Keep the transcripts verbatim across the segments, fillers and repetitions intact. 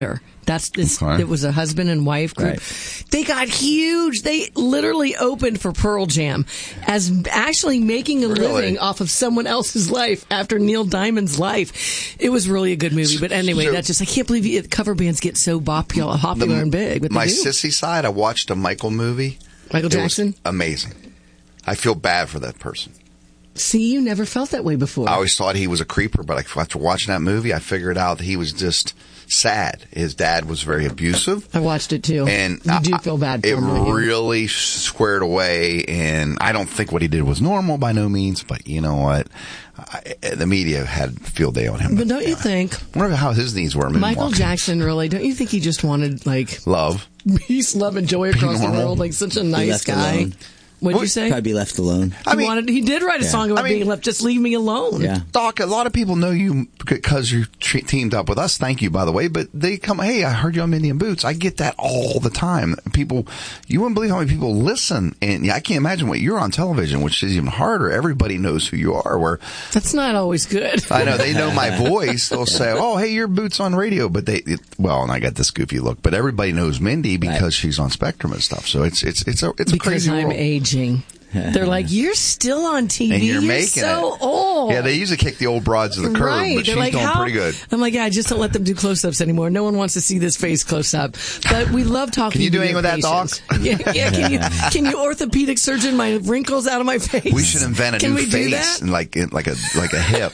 That's this. Okay. It was a husband and wife group. Right. They got huge. They literally opened for Pearl Jam as actually making a Really? living off of someone else's life after Neil Diamond's life. It was really a good movie. But anyway, So- that's just I can't believe you, cover bands get so popular, popular The- and big. But my they do. sissy side, I watched a Michael movie. Michael It was Jackson. amazing. I feel bad for that person. See, you never felt that way before. I always thought he was a creeper, but after watching that movie, I figured out that he was just sad. His dad was very abusive. I watched it too. And you do I- feel bad for it him. don't you? really squared away, and I don't think what he did was normal by no means, but you know what? I, the media had a field day on him. But don't you Yeah. think I wonder how his needs were. Michael moonwalking. Jackson really? Don't you think he just wanted like Love. peace, love, and joy across the normal. world? Like such a nice left guy. alone. What'd you What- say? Probably be left alone. I he mean, wanted. He did write a Yeah. song about I mean- being left. Just leave me alone. Yeah. Doc, a lot of people know you because you tre- teamed up with us. Thank you, by the way. But they come, hey, I heard you on Mindy and Boots. I get that all the time. People, you wouldn't believe how many people listen. And yeah, I can't imagine what you're on television, which is even harder. Everybody knows who you are. Where That's not always good. I know they know my voice. They'll say, oh, hey, you're Boots on radio. But they, it, well, and I got this goofy look, but everybody knows Mindy because Right. she's on Spectrum and stuff. So it's, it's, it's a, it's a because crazy I'm world. aging. They're like, you're still on T V. And you're making so it. old. Yeah, they usually kick the old broads to the curb, Right. but They're she's like, doing how? pretty good. I'm like, yeah, just don't let them do close-ups anymore. No one wants to see this face close up. But we love talking. Can you to do anything your with that, Doc? patients. Yeah, yeah. Can you can you orthopedic surgeon my wrinkles out of my face? We should invent a Can new we do face that? and like like a like a hip.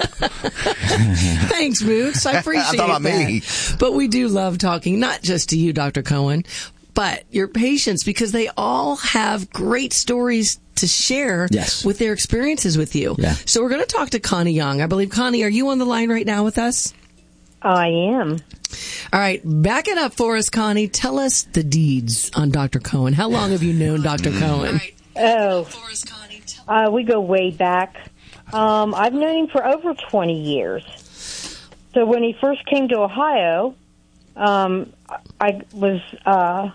Thanks, Moots. I appreciate I'm talking about that. me. But we do love talking, not just to you, Doctor Cohen, but your patients, because they all have great stories to share Yes. with their experiences with you. Yeah. So we're going to talk to Connie Young. I believe, Connie, are you on the line right now with us? I am. All right, back it up for us, Connie. Tell us the deeds on Doctor Cohen. How long have you known Doctor Cohen? Oh, uh, we go way back. Um, I've known him for over twenty years. So when he first came to Ohio, um, I was uh,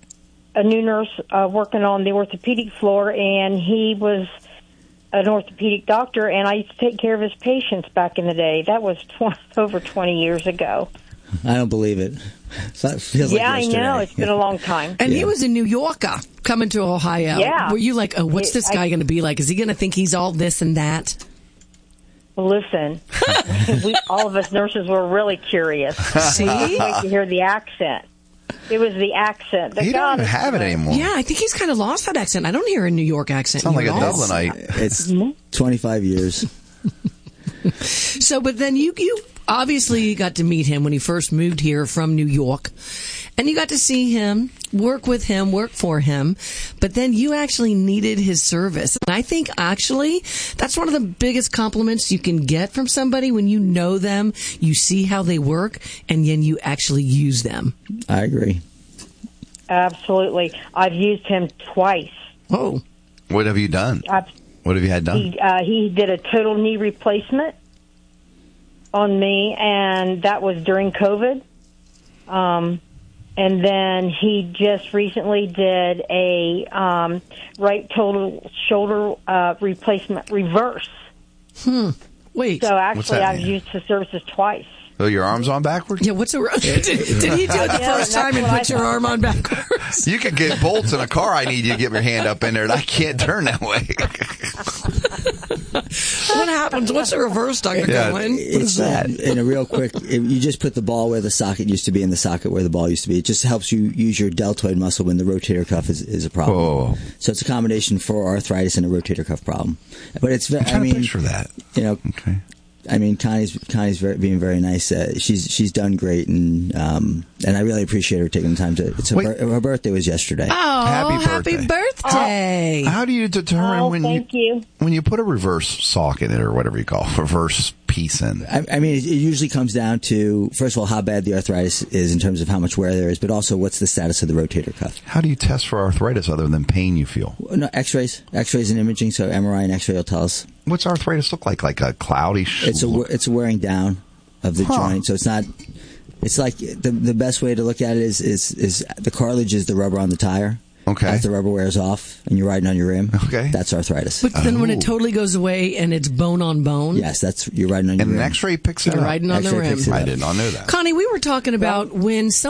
a new nurse uh, working on the orthopedic floor, and he was an orthopedic doctor, and I used to take care of his patients back in the day. That was tw- over twenty years ago. I don't believe it. So it feels Yeah, like I yesterday. know. It's been a long time. And he Yeah. was a New Yorker coming to Ohio. Yeah. Were you like, oh, what's It- this I- guy going to be like? Is he going to think he's all this and that? Listen, we, all of us nurses were really curious. See? Wait to hear the accent. It was the accent. that He got don't even us. have it anymore. Yeah, I think he's kind of lost that accent. I don't hear a New York accent. Sound like here a at all. Dublinite. It's twenty-five years. So, but then you, you obviously got to meet him when he first moved here from New York, and you got to see him, work with him, work for him, but then you actually needed his service. And I think actually that's one of the biggest compliments you can get from somebody when you know them, you see how they work, and then you actually use them. I agree. Absolutely. I've used him twice. Oh, What have you done? I've, What have you had done? he, uh, he did a total knee replacement on me, and that was during COVID. Um, and then he just recently did a um, right total shoulder uh, replacement reverse. wait. So actually, that I've mean? used his services twice. Oh, your arms on backwards? Yeah, what's a did, did he do it the Yeah, first that's time and what I put your thought. arm on backwards? You could get bolts in a car. I need you to get your hand up in there, and I can't turn that way. What happens? What's a reverse, Doctor Yeah. Cohen? It's that? uh, in a real quick. It, you just put the ball where the socket used to be, and the socket where the ball used to be. It just helps you use your deltoid muscle when the rotator cuff is, is a problem. Whoa. So it's a combination for arthritis and a rotator cuff problem. But it's. ve- I'm I trying mean, to picture that. you know, Okay. I mean, Connie's Connie's very, being very nice. Uh, she's she's done great, and um, and I really appreciate her taking the time to. It's her, Wait. bir- her birthday was yesterday. Oh, Happy happy birthday. birthday. How do you determine Oh, when thank you, you. when you put a reverse sock in it or whatever you call it, reverse piece in? I, I mean, it, it usually comes down to, first of all, how bad the arthritis is in terms of how much wear there is, but also what's the status of the rotator cuff. How do you test for arthritis other than pain you feel? No, X-rays, X-rays and imaging. So M R I and X-ray will tell us. What's arthritis look like? Like a cloudy? Sh- It's a we- it's a wearing down of the Huh. joint. So it's not. It's like the the best way to look at it is is is the cartilage is the rubber on the tire. Okay. As the rubber wears off and you're riding on your rim, Okay. that's arthritis. But then when Oh. it totally goes away and it's bone on bone, yes, that's you're riding on your And rim. an X-ray picks it you're up. riding on the X-ray rim. picks it I up. did not know that. Connie, we were talking about when